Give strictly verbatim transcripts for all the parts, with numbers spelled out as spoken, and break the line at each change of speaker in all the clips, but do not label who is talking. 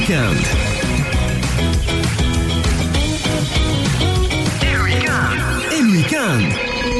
الويكاند. الويكاند.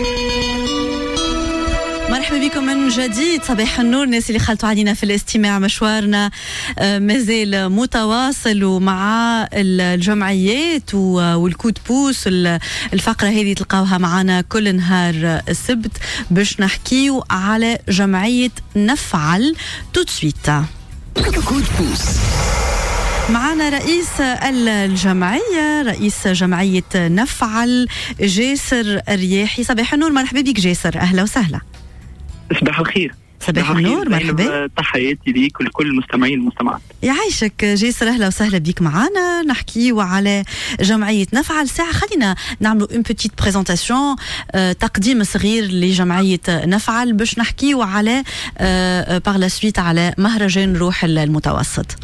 مرحبا بكم من جديد. صباح النور الناس اللي خلطوا علينا في الاستماع. مشوارنا مازال متواصل ومع الجمعيات والكود بوس. الفقرة هذه تلقاوها معنا كل نهار السبت باش نحكيو على جمعية نفعل. تو سويت
كود بوس
معنا رئيس الجمعية، رئيس جمعية نفعل، جاسر الرياحي. صباح النور، مرحبا بك جاسر، أهلا وسهلا.
صباح الخير.
صباح النور، مرحبا.
تحياتي ليك ولكل المستمعين والمستمعات.
يعيشك جاسر، أهلا وسهلا بك معنا. نحكيو على جمعية نفعل ساعة. خلينا نعملوا une petite présentation، تقديم صغير لجمعية نفعل باش نحكيو على par la suite على مهرجان روح المتوسط.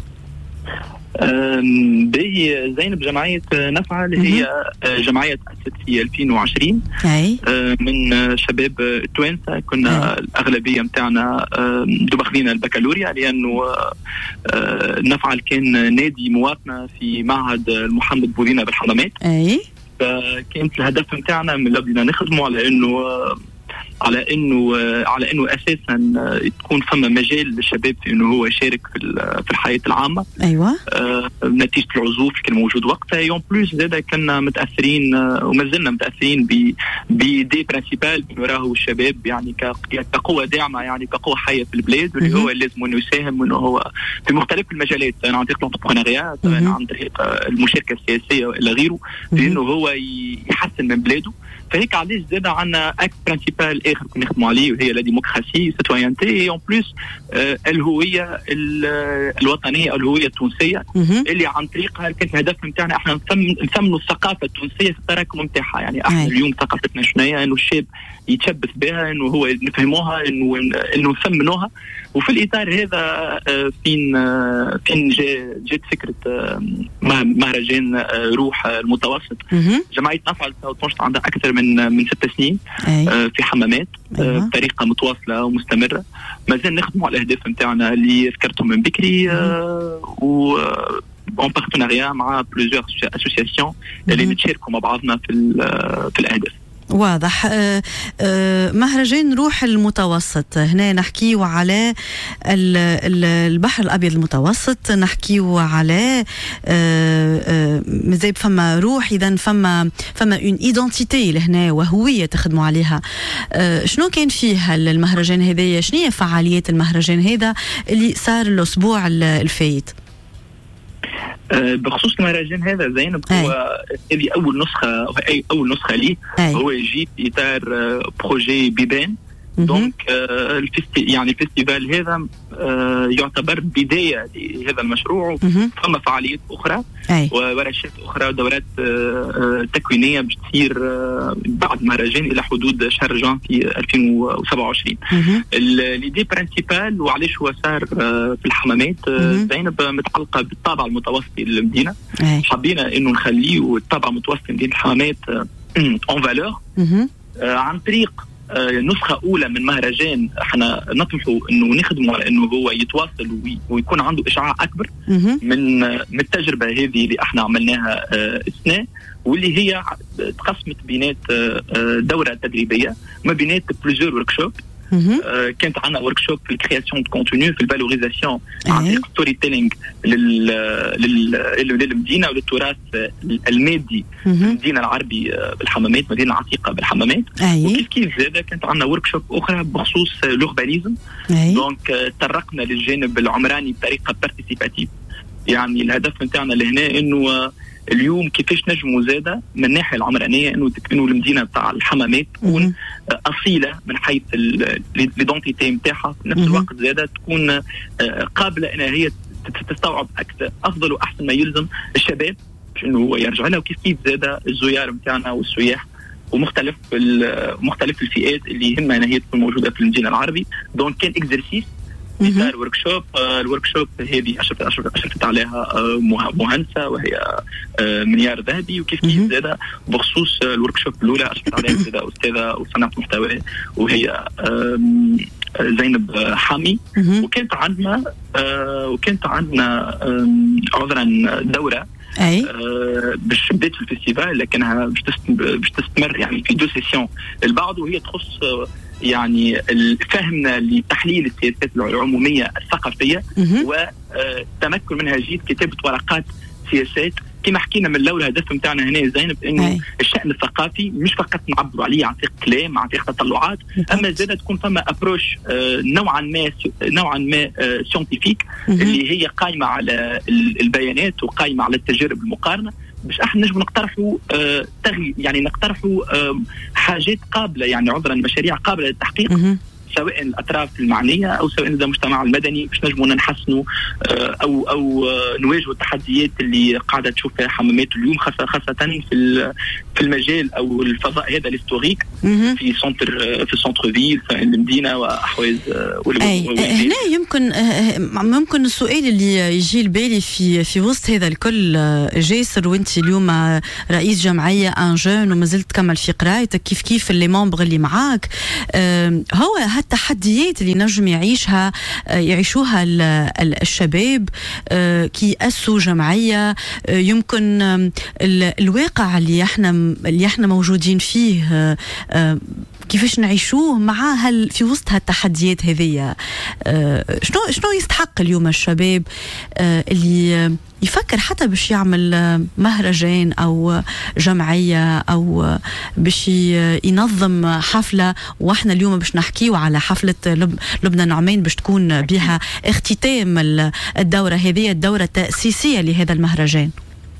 بي زينب، جمعية نفعل هي جمعية تأسست في ألفين وعشرين من شباب التوانسة. كنا الأغلبية متاعنا دبخلين البكالوريا، لأنه نفعل كان نادي مواطنة في معهد محمد بوذينا بالحمامات. فكانت الهدف متاعنا من اللي بدنا نخدمه على أنه على انه على انه اساسا تكون فما مجال للشباب في انه هو يشارك في في الحياه العامه.
ايوه.
آه نتيجه العزوف اللي كان موجود وقتها. يوم بلوس زاده كنا متاثرين وما زلنا متاثرين ب بدي برينسيبال راهو الشباب يعني كقوه داعمه، يعني كقوه حيه في البلاد، واللي هو لازم انه يساهم انه هو في مختلف المجالات، عن طريق الانتربرونيا، عن طريق المشاركه السياسيه والى غيره، لانه هو يحسن من بلاده. فهيك علاش زاد عندنا اكت برينسيبال اخر كنا نخدموا عليه، وهي لا ديموقراسي سيتويانتي اون بلوس الهويه الوطنيه او الهويه التونسيه، اللي عن طريقها كانت الهدف نتاعنا احنا نثمنوا الثقافه التونسيه في التراكم نتاعها. يعني احنا اليوم ثقافتنا شنو انه الشاب يتشبث بها، انه هو نفهموها، انه انه نثمنوها. وفي الاطار هذا فين فين جات فكره مهرجان روح المتوسط. جمعيه نفعل عندها اكثر من من ست سنين في حمامات بطريقه متواصله ومستمره. ما زال نخدموا على الاهداف نتاعنا اللي ذكرتهم من بكري، و en partenariat مع plusieurs associations اللي نتشاركوا مع بعضنا في في الاهداف.
واضح. آه آه مهرجان روح المتوسط، هنا نحكيو على البحر الأبيض المتوسط، نحكيو على مازال فما روح، إذا فما فما اون ايدنتيتي لهنا وهوية تخدموا عليها. آه شنو كان فيها المهرجان هذايا؟ شنو هي فعاليات المهرجان هذا اللي صار الأسبوع الفايت؟
بخصوص المهرجان هذا زينب، هو هذه اول نسخه أي اول نسخه ليه. هو يجي في اطار بروجي بيبان. دونك يعني الفيستيفال هذا يعتبر بدايه لهذا المشروع. فما فعاليات اخرى وورشات اخرى ودورات تكوينيه باش تصير بعد المهرجان الى حدود شهر جان في ألفين وسبعة وعشرين. ليدي برينسيبال وعلاش هو صار في الحمامات زينب متعلقه بالطابع المتوسطي للمدينه. حبينا انه نخليه الطابع المتوسطي لمدينه الحمامات اون فالور عن طريق نسخة أولى من مهرجان. احنا نطمحوا انه نخدموا على انه هو يتواصل ويكون عنده إشعاع أكبر من من التجربة هذه اللي احنا عملناها السنة، واللي هي تقسمت بينات دورة تدريبية ما بينات بلوزيور وركشوب. آه كانت عندنا وركشوب في الكرياسيون دو كونتوني، في الفالوريزاسيون عن طريق ستوري تيلينغ للمدينه وللتراث المادي في المدينه العربي بالحمامات، مدينه عتيقه بالحمامات. وكيف كيف زاد كانت عندنا وركشوب اخرى بخصوص لوربانيزم. دونك آه تطرقنا للجانب العمراني بطريقه بارتيسيباتيف. يعني الهدف نتاعنا لهنا انه آه اليوم كيفاش نجموا زادة من الناحية العمرانية انه انه المدينة بتاع الحمامات تكون أصيلة من حيث ليدونتيتي نتاعها، في نفس الوقت زادة تكون قابلة انها هي تستوعب أكثر افضل واحسن ما يلزم الشباب باش انه هو يرجع لها. وكيف كيف زادة الزيار نتاعنا والسياح ومختلف مختلف الفئات اللي يهمها انها هي تكون موجودة في المدينة العربي. دونك كان اكزرسيس مثال وركشوب. الوركشوب هذه أشرفت أشرفت أشرفت عليها مهندسة وهي منيار ذهبي. وكيف كيف زادة بخصوص الوركشوب الأولى أشرفت عليها زادة أستاذة وصناعة محتوى وهي زينب حامي. وكانت عندنا وكانت عندنا عذرا دورة
أي.
باش بدات في الفيستيفال، لكنها باش تستمر يعني في دو سيسيون البعض، وهي تخص يعني فهمنا لتحليل السياسات العمومية الثقافية وتمكن منهجية كتابة ورقات سياسات. كما حكينا من الاول الهدف نتاعنا هنا زينب انه الشأن الثقافي مش فقط نعبروا عليه عن طريق كلام عن طريق تطلعات، اما زاد تكون فما ابروش نوعا ما نوعا ما سيونتيفيك اللي هي قائمه على البيانات وقائمه على التجارب المقارنه، باش احنا نجم نقترحوا تغي يعني نقترحوا حاجات قابله يعني عذرا مشاريع قابله للتحقيق سواء الاطراف المعنيه او سواء المجتمع المدني، باش نجموا نحسنوا او او نواجهوا التحديات اللي قاعده تشوف فيها حمامات اليوم، خاصه خاصه في في المجال او الفضاء هذا الهستوريك في سنتر في سنتر فيل في المدينه واحواز.
هنا يمكن ممكن السؤال اللي يجي لبالي في في وسط هذا الكل جاسر، وانت اليوم رئيس جمعيه ان جون وما زلت تكمل في قرايتك، كيف كيف اللي ممبر اللي معاك، هو التحديات اللي نجم يعيشها يعيشوها الشباب كي يأسسوا جمعية، يمكن الواقع اللي احنا اللي احنا موجودين فيه كيفاش نعيشوه مع هل في وسط هالتحديات هذه. شنو شنو يستحق اليوم الشباب اللي يفكر حتى باش يعمل مهرجان أو جمعية أو باش ينظم حفلة، وإحنا اليوم باش نحكيو على حفلة لبنى نعمان باش تكون بها اختتام الدورة هذه، الدورة التأسيسية لهذا المهرجان؟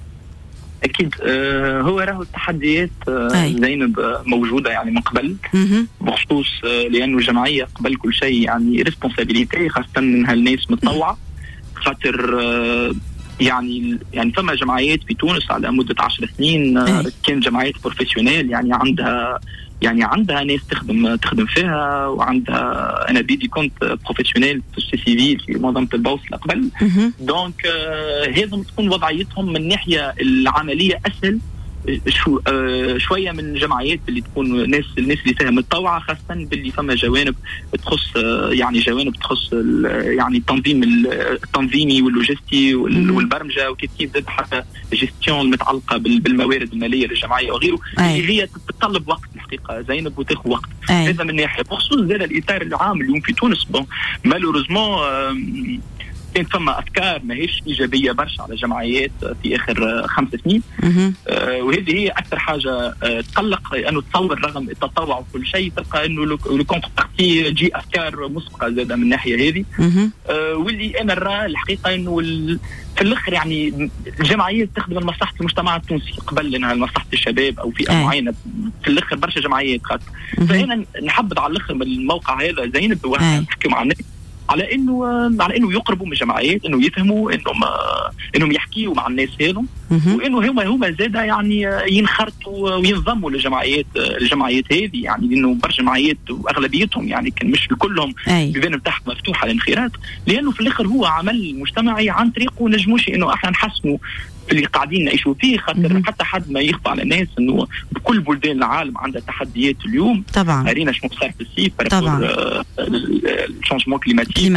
أكيد آه هو راهو التحديات آه زينب موجودة يعني من قبل بخصوص آه لأنه الجمعية قبل كل شيء يعني ريسبونسابيليتي، خاصة من هالناس متطوعة، خاطر آه يعني يعني ثم جمعيات في تونس على مدة عشر سنين آه كان جمعيات بروفيسيونيل يعني عندها يعني عندها ناس تخدم تخدم فيها، وعندها انا بيدي كنت بروفيسيونيل في السي سيفيل في منظمه البوصله قبل. دونك آه هذم تكون وضعيتهم من الناحيه العمليه اسهل شو آه شويه من الجمعيات اللي تكون ناس الناس اللي فيها متطوعه، خاصه باللي فما جوانب تخص آه يعني جوانب تخص يعني التنظيم التنظيمي واللوجستي والبرمجه، وكيف كيف زاد حتى الجستيون المتعلقه بالموارد الماليه للجمعيه وغيره، اللي هي تتطلب وقت الحقيقه زينب وتاخذ وقت. هذا من ناحيه. بخصوص زاد الاطار العام اليوم في تونس، بون مالوريزمون آه كان فما افكار ماهيش ايجابيه برشا على جمعيات في اخر خمس سنين، آه وهذه هي اكثر حاجه آه تقلق، لانه تصور رغم التطوع وكل شيء تلقى انه لو كونتر بارتي تجي افكار مسبقه زاده من الناحيه هذه، آه واللي انا نرى الحقيقه انه في الاخر يعني الجمعيات تخدم لمصلحه المجتمع التونسي قبل انها لمصلحه الشباب او فئه معينه، في الاخر برشا جمعيات خاصه. فانا نحبذ على الاخر من الموقع هذا زينب ونحكي مع الناس على انه على انه يقربوا من الجمعيات، انه يفهموا انهم انهم يحكيوا مع الناس هذم، وانه هما هما زاده يعني ينخرطوا وينضموا للجمعيات الجمعيات هذه، يعني لانه برشا جمعيات واغلبيتهم يعني كان مش كلهم بيبان بتاعهم مفتوحه للانخراط، لانه في الاخر هو عمل مجتمعي عن طريقه نجموش انه احنا نحسنوا اللي قاعدين نعيشوا فيه، خاطر حتى حد ما يخفى على الناس انه بكل بلدان العالم عندها تحديات اليوم.
طبعا
قرينا شنو صار في الصيف طبعا الشونجمون كليماتيك،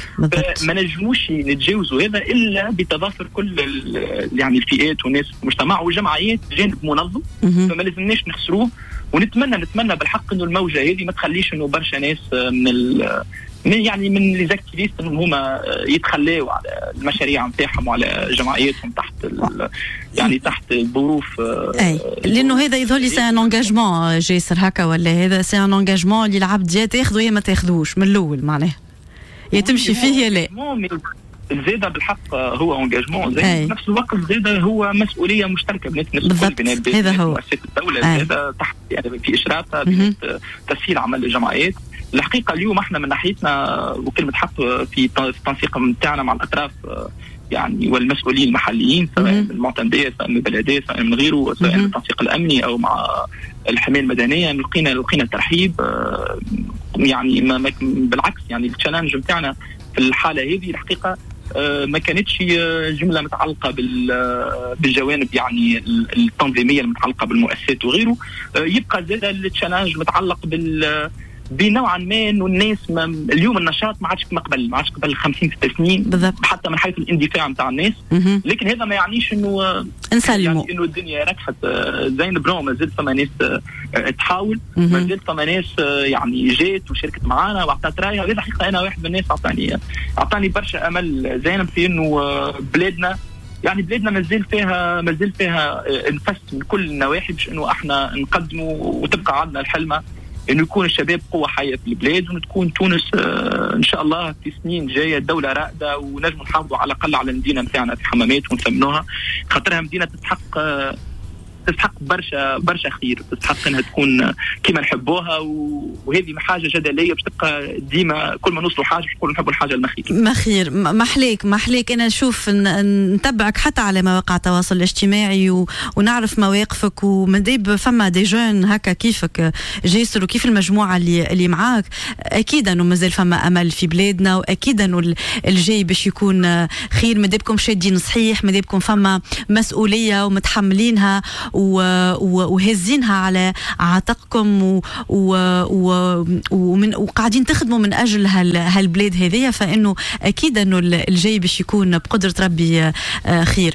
ما نجموش نتجاوزوا هذا الا بتضافر كل يعني الفئات والناس في المجتمع والجمعيات جانب منظم، فما لازمناش نخسروه. ونتمنى نتمنى بالحق انه الموجه هذه ما تخليش انه برشا ناس من ال من يعني من لي زاكتيفيست انهم هما يتخلاوا على المشاريع نتاعهم وعلى جمعياتهم تحت يعني تحت الظروف.
اي لانه هذا يظهر لي سي ان انجاجمون جاسر هكا، ولا هذا سي ان انجاجمون اللي العبد يا تاخذه يا ما تاخذوش من الاول، معناه يا تمشي فيه يا لا.
الزيادة بالحق هو انجاجمون، زي في نفس الوقت الزيادة هو مسؤولية مشتركة بين الناس،
هذا هو
مؤسسات الدولة الزيادة تحت يعني في إشرافها بتسهيل عمل الجمعيات. الحقيقة اليوم احنا من ناحيتنا وكلمة حق في التنسيق نتاعنا مع الأطراف يعني والمسؤولين المحليين، سواء من المعتمدية سواء من البلدية سواء من غيره، سواء من التنسيق الأمني أو مع الحماية المدنية، لقينا لقينا ترحيب يعني ما بالعكس. يعني التشالنج نتاعنا في الحالة هذه الحقيقة ما كانتش جملة متعلقة بالجوانب يعني التنظيمية المتعلقة بالمؤسسات وغيره، يبقى زاد التشالنج متعلق بال بنوعا ما انه الناس ما اليوم النشاط ما عادش كما قبل، ما عادش قبل خمسين ستين سنين
بالضبط.
حتى من حيث الاندفاع نتاع الناس.
مه.
لكن هذا ما يعنيش انه
نسلموا
يعني انه الدنيا ركحت. زين برون ما زلت فما ناس تحاول، ما زلت فما ناس يعني جات وشاركت معنا واعطت رايها. وهذا حقيقه انا واحد من الناس اعطاني اعطاني برشا امل زين في انه بلادنا يعني بلادنا مازال فيها مازال فيها نفس من كل النواحي باش انه احنا نقدموا وتبقى عندنا الحلمه انه يكون الشباب قوه حيه في البلاد، وتكون تونس آه ان شاء الله في سنين جايه دوله رائده، ونجم نحافظوا على الاقل على المدينه نتاعنا في حمامات ونثمنوها، خاطرها مدينه تستحق آه تستحق برشا برشا خير، تستحق انها تكون كما نحبوها. وهذه حاجه جدليه باش تبقى ديما كل ما نوصلوا حاجه باش نقولوا نحبوا الحاجه المخير.
مخير محليك محليك انا نشوف نتبعك حتى على مواقع التواصل الاجتماعي و... ونعرف مواقفك، ومنديب فما دي جون هكا كيفك جاسر وكيف المجموعه اللي اللي معاك. اكيد انه مازال فما امل في بلادنا، واكيد انه الجاي باش يكون خير. مديبكم شادين صحيح، مديبكم فما مسؤوليه ومتحملينها وهزينها على عاتقكم و و و ومن وقاعدين تخدموا من اجل هالبلاد هذية. فانه اكيد انه الجاي باش يكون بقدره ربي خير.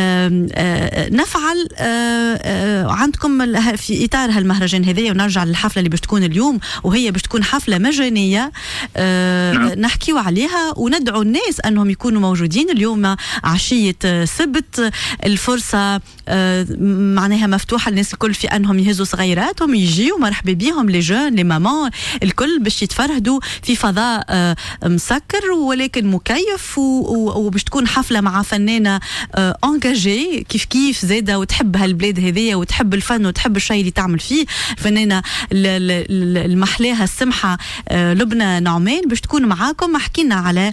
نفعل عندكم في اطار هالمهرجان هذية، ونرجع للحفله اللي باش تكون اليوم، وهي باش تكون حفله مجانيه نحكيوا عليها وندعو الناس انهم يكونوا موجودين اليوم عشيه سبت. الفرصه معناها مفتوحه للناس الكل في انهم يهزوا صغيراتهم يجيوا، مرحبا بيهم لي جون لي مامان الكل باش يتفرهدوا في فضاء مسكر ولكن مكيف، وباش تكون حفله مع فنانه انجاجي كيف كيف زاده وتحب هالبلاد هذية وتحب الفن وتحب الشيء اللي تعمل فيه. فنانه المحلاها السمحه لبنى نعمان باش تكون معاكم. حكينا على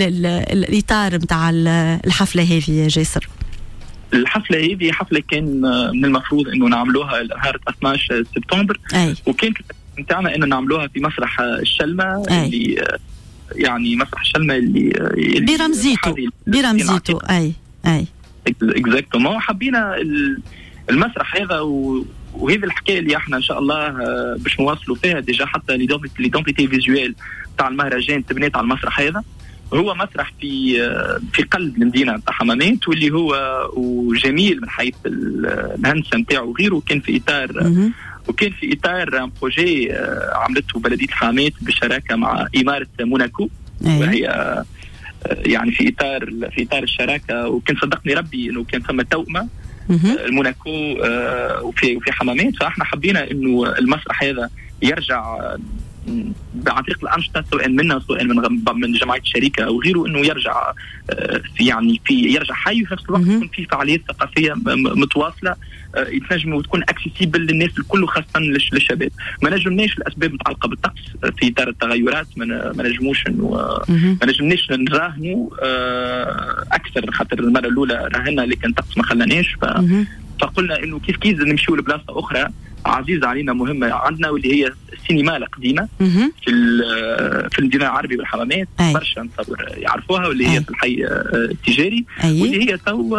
الاطار نتاع الحفله هذه جاسر.
الحفله هذه حفله كان من المفروض انه نعملوها نهار اثني عشر سبتمبر،
أي.
وكانت نتاعنا انه نعملوها في مسرح الشلمه، أي. اللي يعني مسرح الشلمه اللي, اللي
برمزيتو برمزيتو اي اي
اكزاكتومون. حبينا المسرح هذا و... وهذه الحكايه اللي احنا ان شاء الله باش نواصلوا فيها. ديجا حتى ليدونتيتي فيزوال تاع المهرجان تبنيت على المسرح هذا. هو مسرح في في قلب المدينه تاع حمامات، واللي هو وجميل من حيث الهندسه نتاعو وغيره. كان في اطار وكان في اطار بروجي عملته بلديه الحمامات بالشراكه مع اماره موناكو، وهي يعني في اطار في اطار الشراكه. وكان صدقني ربي انه كان ثم توأمه الموناكو وفي وفي حمامات. فاحنا حبينا انه المسرح هذا يرجع عن طريق الانشطه سواء منا سواء من من جمعيه الشركه او غيره، انه يرجع في يعني في يرجع حي، وفي نفس الوقت يكون في فعاليات ثقافيه متواصله يتنجم وتكون اكسيسيبل للناس الكل، خاصه للشباب. ما نجمناش الاسباب متعلقه بالطقس في اطار التغيرات، ما نجموش انه ما نجمناش نراهنوا اكثر، خاطر المره الاولى راهنا لكن الطقس ما خلاناش. فقلنا انه كيف كيف نمشيو لبلاصه اخرى عزيزه علينا مهمه عندنا، واللي هي السينما القديمه في في المدينه العربيه بالحمامات. برشا نتصور يعرفوها، واللي هي في الحي التجاري، واللي هي تو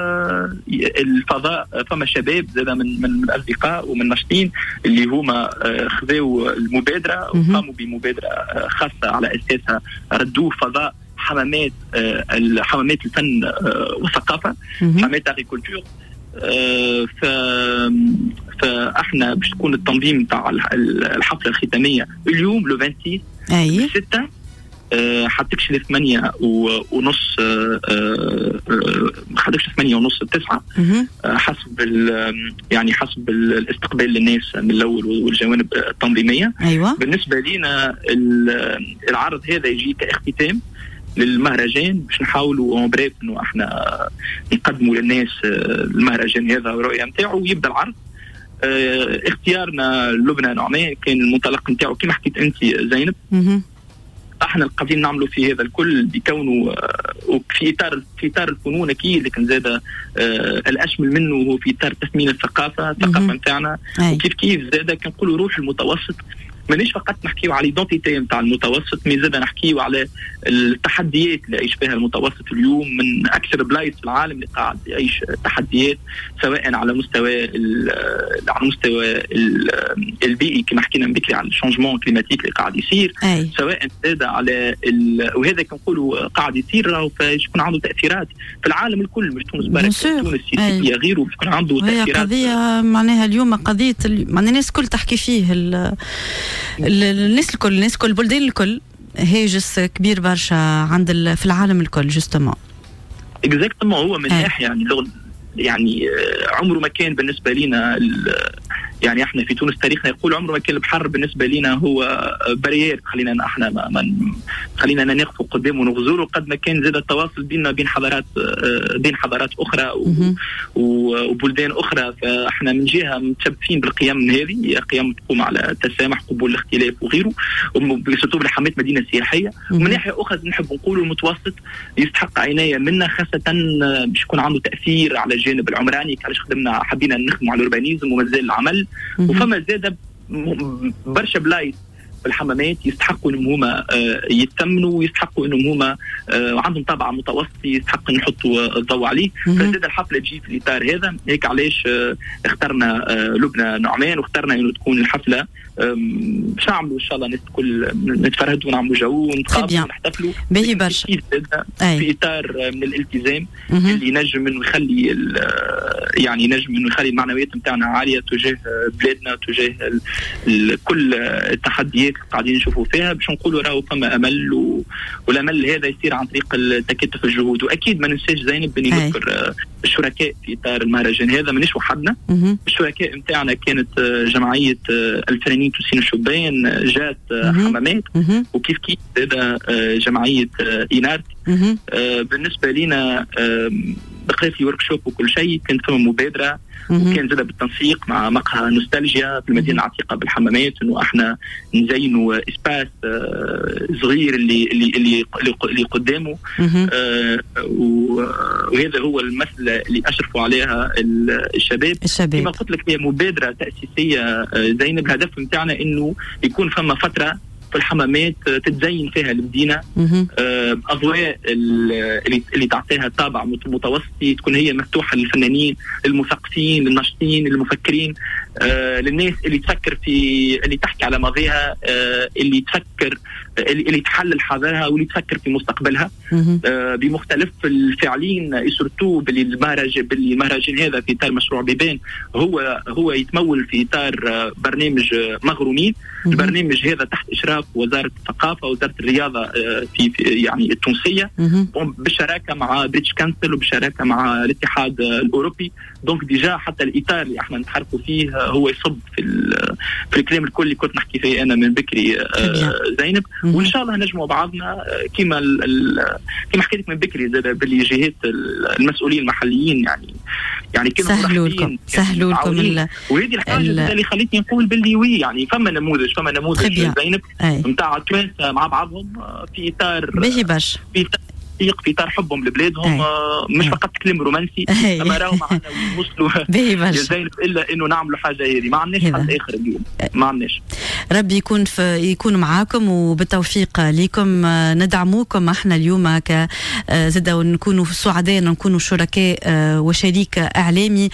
الفضاء. فما شباب زاد من من الاصدقاء ومن الناشطين اللي هما خذوا المبادره وقاموا بمبادره خاصه على اساسها ردوه فضاء حمامات حمامات الفن والثقافه، حمامات اغريكولتور. أه ف فاحنا باش تكون التنظيم تاع الحفله الختاميه اليوم لو ستة
اي
ستة أه حتكشف ثمانية ونص أه حتكشف ثمانية ونص تسعة أه حسب يعني حسب الاستقبال للناس من الاول والجوانب التنظيميه.
أيوة.
بالنسبه لنا العرض هذا يجي كاختتام للمهرجان باش نحاولوا اون بريف انه احنا نقدموا للناس المهرجان هذا والرؤيه نتاعو، ويبدا العرض. اه اختيارنا لبنى نعمان كان المنطلق نتاعو كما حكيت انت زينب. احنا قاعدين نعملوا في هذا الكل بكونه اه في اطار في اطار الفنون اكيد، لكن زاد اه الاشمل منه هو في اطار تثمين الثقافه الثقافه نتاعنا. وكيف كيف زاد كنقولوا روح المتوسط مانيش فقط نحكيو على الايدنتيتي نتاع المتوسط، مي زاد نحكيو على التحديات اللي يعيش فيها المتوسط اليوم. من اكثر بلايص في العالم اللي قاعد يعيش تحديات، سواء على مستوى على مستوى البيئي كما حكينا بكري على الشونجمون كليماتيك اللي قاعد يصير،
أي.
سواء زاد على وهذا كنقولوا قاعد يصير راهو يكون عنده تاثيرات في العالم الكل، مش تونس برك، تونس سياسيه غيره يكون عنده تاثيرات.
قضيه معناها اليوم قضيه معناها الناس الكل تحكي فيه، الناس الكل الناس الكل البلدان الكل هاجس كبير برشا عند في العالم الكل جوستومون.
اكزاكتومون. هو من ناحيه يعني يعني عمره ما كان بالنسبه لنا يعني احنا في تونس تاريخنا يقول عمره ما كان البحر بالنسبه لنا هو بريير خلينا احنا ما, ما خلينا نقفوا قدامه ونغزوله، قد ما كان زاد التواصل بيننا بين حضارات بين حضارات اخرى وبلدان اخرى. فاحنا من جهه متشبثين بالقيم هذه، قيم تقوم على التسامح، قبول الاختلاف وغيره، وسورتو بالحماة مدينه سياحيه. ومن ناحيه اخرى نحب نقولوا المتوسط يستحق عنايه منا، خاصه باش يكون عنده تاثير على الجانب العمراني. علاش خدمنا حبينا نخدموا على الأوربانيزم ومازال العمل، وفما زاد برشا بلايص في الحمامات يستحقوا انهم هما يتمنوا، ويستحقوا انهم هما عندهم طابع متوسطي يستحق نحطوا الضوء عليه. فزاد الحفله تجي في الاطار هذا، هيك علاش اخترنا لبنى نعمان، واخترنا انه تكون الحفله باش نعملوا ان شاء الله الناس الكل نتفرهدوا ونعملوا جو ونتقابلوا ونحتفلوا
باهي برشا
في اطار من الالتزام اللي ينجم انه يخلي يعني ينجم انه يخلي المعنويات نتاعنا عاليه تجاه بلادنا، تجاه كل التحديات اللي قاعدين نشوفوا فيها، باش نقولوا راهو فما امل، والامل هذا يصير عن طريق تكاتف الجهود. واكيد ما ننساش زينب بني نذكر الشركاء في اطار المهرجان هذا، مانيش وحدنا. الشركاء نتاعنا كانت جمعيه الفنانين التونسيين الشبان، جات حمامات، وكيف كيف هذا جمعيه اينارت. بالنسبه لنا بقيت في ورك شوب وكل شيء، كانت فما مبادره وكان زاد بالتنسيق مع مقهى نوستالجيا في المدينه العتيقه بالحمامات، انه احنا نزينوا اسباس صغير اللي اللي اللي, اللي قدامه. آه وهذا هو المسألة اللي اشرفوا عليها الشباب.
الشباب
كما قلت لك هي مبادره تاسيسيه زينب، الهدف نتاعنا انه يكون فما فتره في الحمامات تتزين فيها المدينة بأضواء اللي, اللي تعطيها طابع متوسطي، تكون هي مفتوحة للفنانين، للمثقفين، للناشطين، للمفكرين، آه للناس اللي تفكر في اللي تحكي على ماضيها، آه اللي تفكر اللي, اللي تحلل حاضرها، واللي تفكر في مستقبلها آه بمختلف الفاعلين. سورتو باللي المهرجان باللي المهرجان هذا في اطار مشروع بيبان هو هو يتمول في اطار آه برنامج آه مغرومين. البرنامج هذا تحت اشراف وزاره الثقافه ووزاره الرياضه آه في, في يعني التونسيه، بالشراكه مع بريتش كانسل وبالشراكه مع الاتحاد آه الاوروبي. دونك ديجا حتى الاطار اللي احنا نتحركوا فيه هو يصب في في الكلام الكل اللي كنت نحكي فيه انا من بكري آه زينب. وان شاء الله نجمعوا بعضنا كما كما حكيت لك من بكري زاد باللي جهات المسؤولين المحليين يعني يعني كانوا
سهلوا لكم سهلوا لكم.
وهذه الحاجه اللي خلتني نقول باللي وي يعني فما نموذج فما نموذج زينب نتاع توانسه مع بعضهم في اطار
باهي برشا
في اطار حبهم لبلادهم، مش فقط كلام رومانسي، اما راهو معنا ويوصلوا زينب الا انه نعملوا حاجه هذه. ما عندناش حل اخر اليوم، ما عندناش.
ربي يكون في يكون معاكم وبالتوفيق لكم، ندعموكم احنا اليوم ك زاد ونكونوا سعداء نكونوا شركاء وشريك اعلامي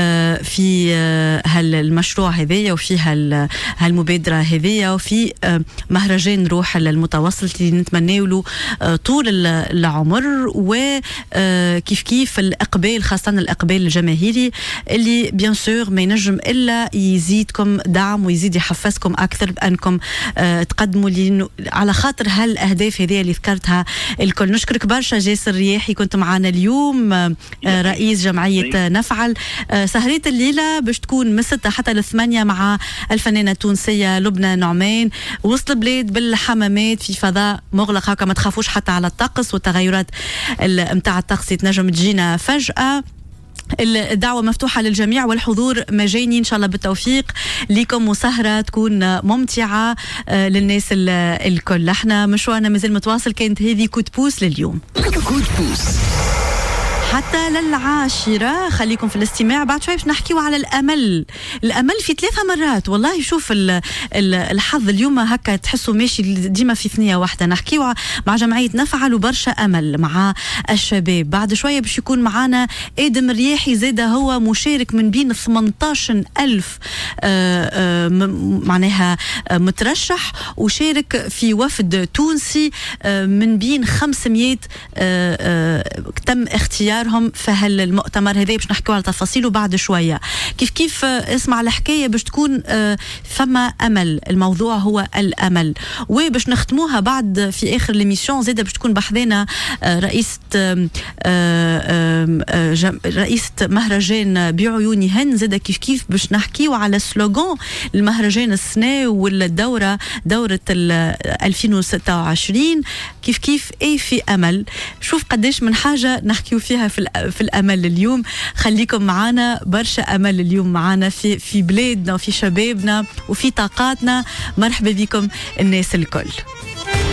في هالمشروع هذايا وفي هالمبادره هذيا وفي مهرجان روح المتوسط اللي نتمنى له طول العمر، وكيف كيف الإقبال خاصة الإقبال الجماهيري اللي بيان سور ما ينجم إلا يزيدكم دعم ويزيد يحفزكم أكثر بأنكم تقدموا لي على خاطر هالأهداف هذه اللي ذكرتها الكل. نشكرك برشا جاسر رياحي، كنت معنا اليوم رئيس جمعية نفعل. سهرية الليلة باش تكون من ستة حتى لثمانية مع الفنانة التونسية لبنى نعمان. وسط البلاد بالحمامات في فضاء مغلق هكا، ما تخافوش حتى على الطقس والتغيرات متاع الطقس تنجم تجينا فجأة. الدعوة مفتوحة للجميع والحضور مجاني إن شاء الله بالتوفيق لكم، وسهرة تكون ممتعة للناس الكل. احنا مشروعنا مازال متواصل، كانت هذه كود بوس لليوم.
كود بوس
حتى للعاشرة. خليكم في الاستماع. بعد شوي باش نحكيو على الأمل. الأمل في ثلاثة مرات. والله شوف الحظ اليوم هكا تحسوا ماشي ديما في ثنية واحدة. نحكيو مع جمعية نفعل وبرشا أمل مع الشباب. بعد شوية باش يكون معنا آدم رياحي زاده هو مشارك من بين ثمانية عشر ألف معناها مترشح وشارك في وفد تونسي من بين خمسمية تم اختيارهم في هالمؤتمر هذا. باش نحكيو على تفاصيله بعد شوية. كيف كيف اسمع الحكاية باش تكون فما أمل. الموضوع هو الأمل. وباش نختموها بعد في آخر ليميسيون زاده باش تكون بحذنا رئيسة رئيسة مهرجان بعيونهن زاده كيف كيف باش نحكيو على سلوغان المهرجان السنة والدورة دورة ألفين وستة وعشرين. كيف كيف اي في أمل. شوف قديش من حاجة نحكيو فيها في, في الأمل اليوم. خليكم معنا برشا أمل اليوم معنا في, في بلادنا وفي شبابنا وفي طاقاتنا. مرحبا بكم الناس الكل.